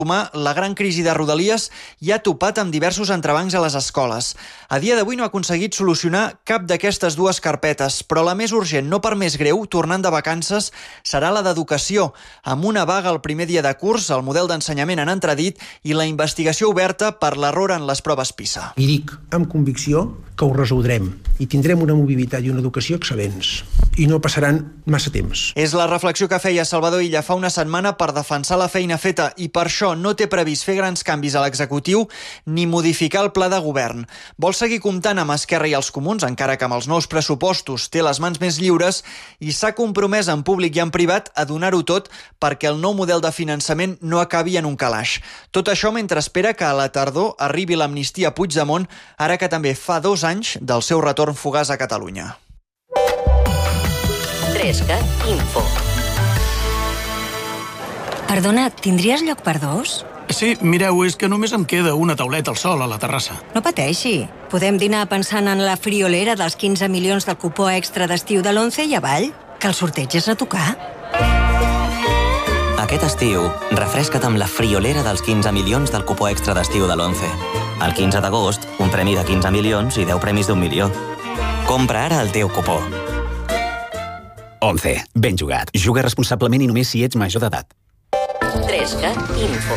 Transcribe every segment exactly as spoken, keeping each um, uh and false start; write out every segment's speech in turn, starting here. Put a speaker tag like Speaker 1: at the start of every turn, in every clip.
Speaker 1: La gran crisi de Rodalies ja ha topat amb diversos entrebancs a les escoles. A dia d'avui no ha aconseguit solucionar cap d'aquestes dues carpetes, però la més urgent, no per més greu, tornant de vacances, serà la d'educació, amb una vaga el primer dia de curs, el model d'ensenyament en entredit i la investigació oberta per l'error en les proves PISA.
Speaker 2: I dic amb convicció que ho resoldrem i tindrem una mobilitat i una educació excel·lents i no passaran massa temps.
Speaker 1: És la reflexió que feia Salvador Illa fa una setmana per defensar la feina feta i per això no té previst fer grans canvis a l'executiu ni modificar el pla de govern. Vol seguir comptant amb Esquerra i els Comuns, encara que amb els nous pressupostos té les mans més lliures, i s'ha compromès en públic i en privat a donar-ho tot perquè el nou model de finançament no acabi en un calaix. Tot això mentre espera que a la tardor arribi l'amnistia a Puigdemont, ara que també fa dos anys del seu retorn fugaç a Catalunya.
Speaker 3: Tresca Info. Perdona, tindries lloc per dos?
Speaker 4: Sí, mireu, és que només em queda una tauleta al sol a la terrassa.
Speaker 3: No pateixi. Podem dinar pensant en la friolera dels quinze milions del cupó extra d'estiu de l'Once i avall, que el sorteig és a tocar.
Speaker 5: Aquest estiu, refresca't amb la friolera dels quinze milions del cupó extra d'estiu de l'Once. El quinze d'agost, un premi de quinze milions i deu premis d'un milió. Compra ara el teu cupó.
Speaker 6: Once. Ben jugat. Juga responsablement i només si ets major d'edat.
Speaker 3: Tresca Info.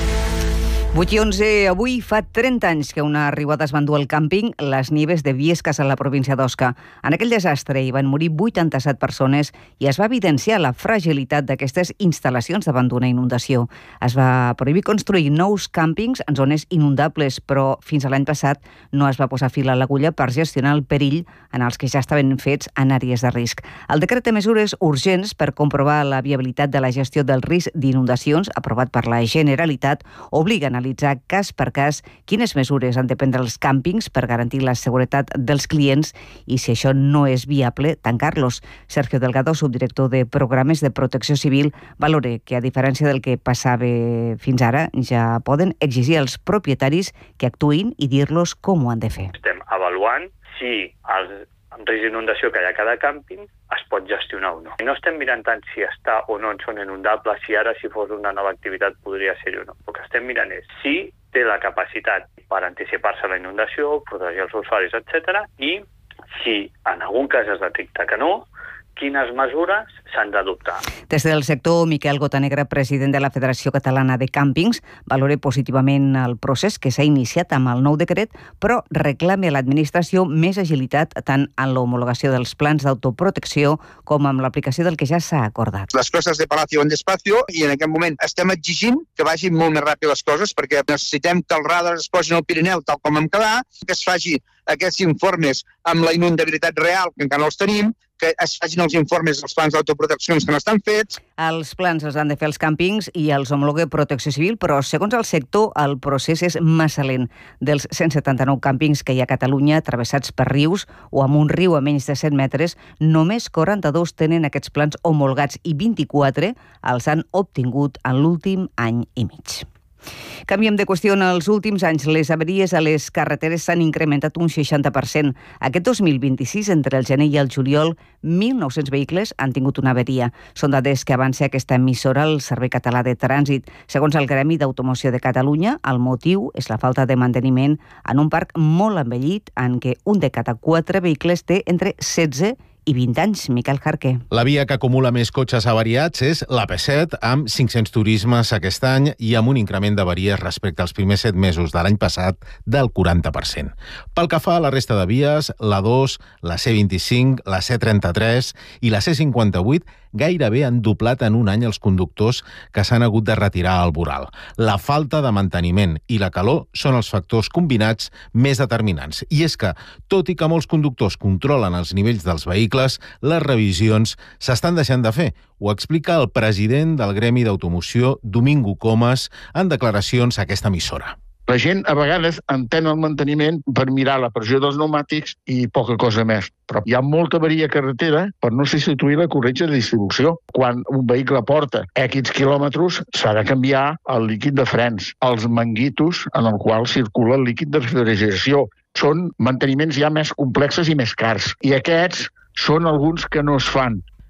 Speaker 7: vuit i onze, avui fa trenta anys que una riuada es va endur al càmping Les Nieves de Viescas, a la província d'Osca. En aquell desastre hi van morir vuitanta-set persones i es va evidenciar la fragilitat d'aquestes instal·lacions davant d'una inundació. Es va prohibir construir nous càmpings en zones inundables, però fins a l'any passat no es va posar fil a l'agulla per gestionar el perill en els que ja estaven fets en àrees de risc. El decret de mesures urgents per comprovar la viabilitat de la gestió del risc d'inundacions, aprovat per la Generalitat, obliga a analitzar cas per cas quines mesures han de prendre els càmpings per garantir la seguretat dels clients i, si això no és viable, tancar-los. Sergio Delgado, subdirector de Programes de Protecció Civil, valora que, a diferència del que passava fins ara, ja poden exigir als propietaris que actuïn i dir-los com ho han de fer.
Speaker 8: Estem avaluant si els risc d'inundació que hi ha a cada càmping es pot gestionar o no. No estem mirant tant si està o no en zona inundable, si ara, si fos una nova activitat, podria ser-hi o no. El que estem mirant és si té la capacitat per anticipar-se a la inundació, protegir els usuaris, etcètera, i si en algun cas es detecta que no, quines mesures s'han d'adoptar.
Speaker 7: Des del sector, Miquel Gotanegra, president de la Federació Catalana de Càmpings, valora positivament el procés que s'ha iniciat amb el nou decret, però reclama a l'administració més agilitat tant en l'homologació dels plans d'autoprotecció com amb l'aplicació del que ja s'ha acordat.
Speaker 9: Les coses de palacio van despacio i en aquest moment estem exigint que vagin molt més ràpid les coses perquè necessitem que els radars es posin al Pirineu tal com hem quedat, que es faci aquests informes amb la inundabilitat real, que encara no els tenim, que es facin els informes dels plans d'autoproteccions que no estan fets.
Speaker 7: Els plans els han de fer els càmpings i els homologa Protecció Civil, però segons el sector el procés és massa lent. Dels cent setanta-nou càmpings que hi ha a Catalunya travessats per rius o amb un riu a menys de set metres, només quaranta-dos tenen aquests plans homologats i vint-i-quatre els han obtingut en l'últim any i mig. Canviem de qüestió. En els últims anys, les avaries a les carreteres s'han incrementat un seixanta per cent. Aquest dos mil vint-i-sis, entre el gener i el juliol, mil nou-cents vehicles han tingut una avaria. Són dades que avança aquesta emissora al Servei Català de Trànsit. Segons el Gremi d'Automoció de Catalunya, el motiu és la falta de manteniment en un parc molt envellit en què un de cada quatre vehicles té entre setze i vint anys. Miquel Jarqué.
Speaker 10: La via que acumula més cotxes avariats és l'A P set, amb cinc-cents turismes aquest any i amb un increment d'avaries respecte als primers set mesos de l'any passat del quaranta per cent. Pel que fa a la resta de vies, l'A dos, la C vint-i-cinc, la C trenta-tres i la C cinquanta-vuit gairebé han doblat en un any els conductors que s'han hagut de retirar al voral. La falta de manteniment i la calor són els factors combinats més determinants. I és que, tot i que molts conductors controlen els nivells dels vehicles, les revisions s'estan deixant de fer. Ho explica el president del Gremi d'Automoció, Domingo Comas, en declaracions a aquesta emissora.
Speaker 11: La gent a vegades entén el manteniment per mirar la pressió dels pneumàtics i poca cosa més. Però hi ha molta avaria carretera per no substituir la corretja de distribució. Quan un vehicle porta X quilòmetres, s'ha de canviar el líquid de frens, els manguitos en el qual circula el líquid de refrigeració. Són manteniments ja més complexos i més cars. I aquests són alguns que no es fan.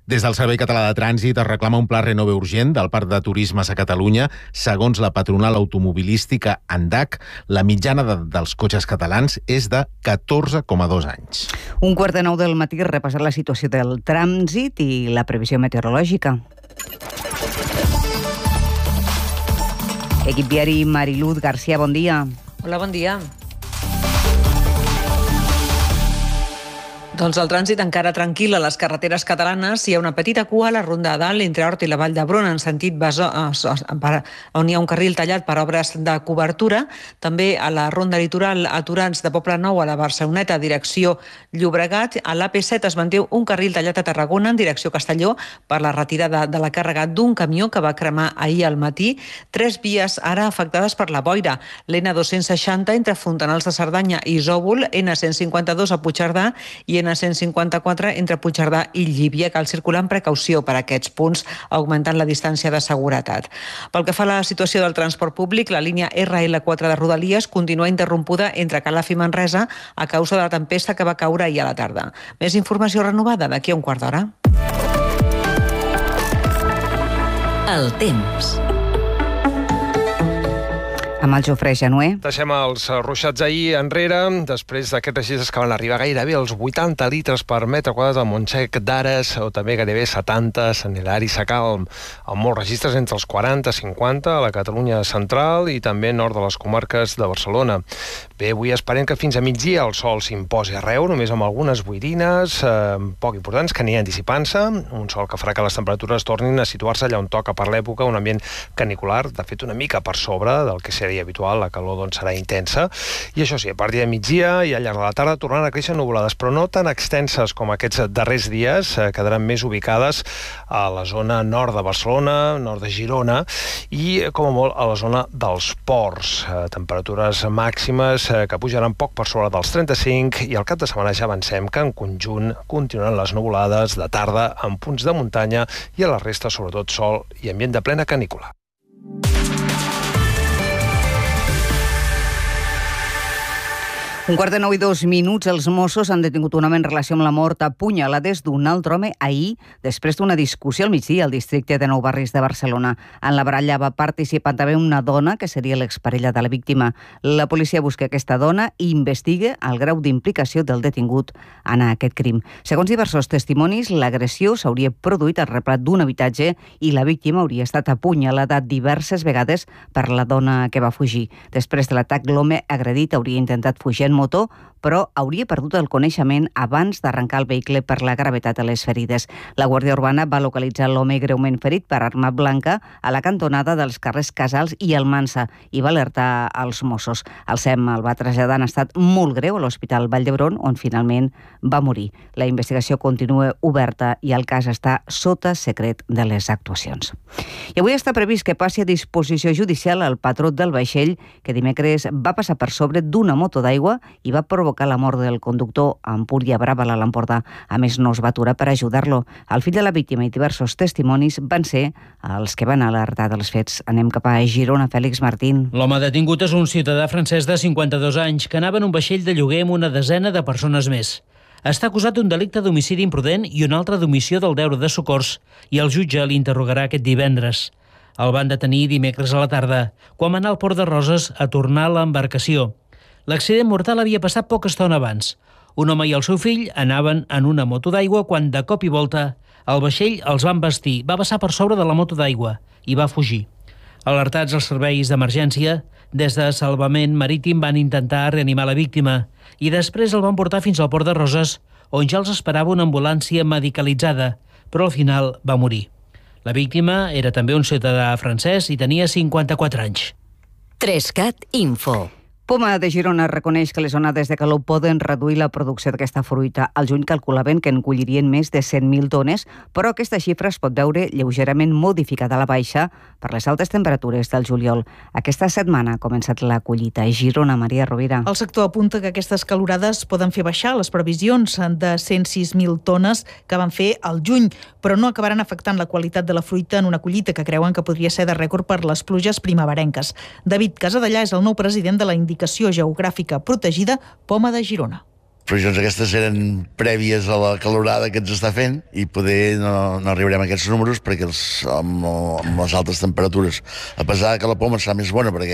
Speaker 10: Des del Servei Català de Trànsit es reclama un pla renove urgent del Parc de Turismes a Catalunya. Segons la patronal automobilística ANDAC, la mitjana de, dels cotxes catalans és de catorze coma dos anys.
Speaker 7: Un quart de nou del matí, repassar la situació del trànsit i la previsió meteorològica. Equip viari, Mariluz García, bon dia.
Speaker 12: Hola, bon dia. Doncs el trànsit encara tranquil a les carreteres catalanes. Hi ha una petita cua a la Ronda de Dalt entre Hort i la Vall d'Hebron en sentit Besó, on hi ha un carril tallat per obres de cobertura. També a la Ronda Litoral, aturats de Poblenou a la Barceloneta, direcció Llobregat. A l'A P set es manté un carril tallat a Tarragona en direcció Castelló per la retirada de la càrrega d'un camió que va cremar ahir al matí. Tres vies ara afectades per la boira. L'N dos-cents seixanta entre Fontanals de Cerdanya i Isòvol, N cent cinquanta-dos a Puigcerdà i N cent cinquanta-quatre entre Puigcerdà i Llívia. Cal circular amb precaució per a aquests punts, augmentant la distància de seguretat. Pel que fa a la situació del transport públic, la línia R L quatre de Rodalies continua interrompuda entre Calaf i Manresa a causa de la tempesta que va caure ahir a la tarda. Més informació renovada d'aquí a un quart d'hora.
Speaker 3: El temps.
Speaker 7: Amb el Jofre Januer.
Speaker 13: Deixem els ruixats ahir enrere, després d'aquests registres que van arribar gairebé als vuitanta litres per metre quadrat al Montsec d'Ares, o també gairebé setanta a Sant Hilari Sacalm, amb molts registres entre els quaranta i cinquanta a la Catalunya central i també nord de les comarques de Barcelona. Bé, avui esperem que fins a migdia el sol s'imposi arreu, només amb algunes boirines eh, poc importants que aniran dissipant-se, un sol que farà que les temperatures tornin a situar-se allà on toca per l'època, un ambient canicular, de fet una mica per sobre del que seria habitual, la calor doncs serà intensa, i això sí, a partir de migdia i al llarg de la tarda tornaran a créixer nuvolades, però no tan extenses com aquests darrers dies, eh, quedaran més ubicades a la zona nord de Barcelona, nord de Girona, i com a molt a la zona dels ports, eh, temperatures màximes eh, que pujaran poc per sobre dels trenta-cinc, i al cap de setmana ja avancem que en conjunt continuaran les nuvolades de tarda en punts de muntanya i a la resta sobretot sol i ambient de plena canícula.
Speaker 7: Un quart de nou i dos minuts, els Mossos han detingut un home en relació amb la mort a punyalades d'un altre home ahir, després d'una discussió al migdia al districte de Nou Barris de Barcelona. En la baralla va participar també una dona que seria l'exparella de la víctima. La policia busca aquesta dona i investiga el grau d'implicació del detingut en aquest crim. Segons diversos testimonis, l'agressió s'hauria produït al replat d'un habitatge i la víctima hauria estat apunyalada diverses vegades per la dona que va fugir. Després de l'atac, l'home agredit hauria intentat fugir en moto, però hauria perdut el coneixement abans d'arrencar el vehicle per la gravetat de les ferides. La Guàrdia Urbana va localitzar l'home greument ferit per arma blanca a la cantonada dels carrers Casals i Almansa i va alertar als Mossos. El S E M el va traslladar en estat molt greu a l'Hospital Vall d'Hebron, on finalment va morir. La investigació continua oberta i el cas està sota secret de les actuacions. I avui està previst que passi a disposició judicial el patró del vaixell que dimecres va passar per sobre d'una moto d'aigua i va provocar la mort del conductor a Empúria Brava, a l'Empordà. A més, no es va aturar per ajudar-lo. El fill de la víctima i diversos testimonis van ser els que van alertar dels fets. Anem cap a Girona, Fèlix Martín.
Speaker 14: L'home detingut és un ciutadà francès de cinquanta-dos anys que anava en un vaixell de lloguer amb una desena de persones més. Està acusat d'un delicte d'homicidi imprudent i un altre d'omissió del deure de socors, i el jutge l'interrogarà aquest divendres. El van detenir dimecres a la tarda, quan va anar al Port de Roses a tornar a l'embarcació. L'accident mortal havia passat poca estona abans. Un home i el seu fill anaven en una moto d'aigua quan, de cop i volta, el vaixell els va embestir, va passar per sobre de la moto d'aigua i va fugir. Alertats els serveis d'emergència, des de Salvament Marítim van intentar reanimar la víctima i després el van portar fins al Port de Roses, on ja els esperava una ambulància medicalitzada, però al final va morir. La víctima era també un ciutadà francès i tenia cinquanta-quatre anys.
Speaker 3: Trescat Info.
Speaker 7: Poma de Girona reconeix que les onades de calor poden reduir la producció d'aquesta fruita. Al juny calculaven que en collirien més de cent mil tones, però aquesta xifra es pot veure lleugerament modificada a la baixa per les altes temperatures del juliol. Aquesta setmana ha començat la collita a Girona. Maria Rovira.
Speaker 15: El sector apunta que aquestes calorades poden fer baixar les previsions de cent sis mil tones que van fer al juny, però no acabaran afectant la qualitat de la fruita en una collita que creuen que podria ser de rècord per les pluges primeverenques. David Casadellà és el nou president de la Indicació Geogràfica Protegida Poma de Girona.
Speaker 16: previsions aquestes eren prèvies a la calorada que ens està fent i poder no, no arribarem a aquests números perquè els, amb, amb les altes temperatures, a pesar que la poma serà més bona perquè